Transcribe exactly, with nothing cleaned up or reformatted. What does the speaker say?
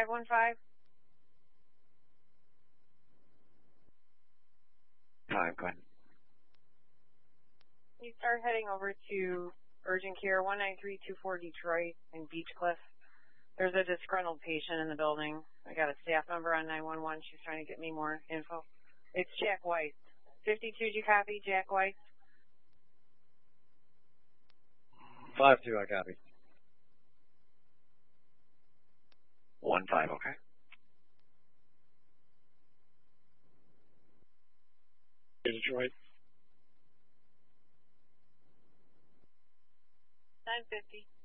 five one five? Five, go ahead. You start heading over to urgent care one nine three two four Detroit in Beechcliff. There's a disgruntled patient in the building. I got a staff member on nine one one. She's trying to get me more info. It's Jack Weiss. fifty-two, did you copy? Jack Weiss? Five two, I copy. One five, okay. Detroit. nine fifty.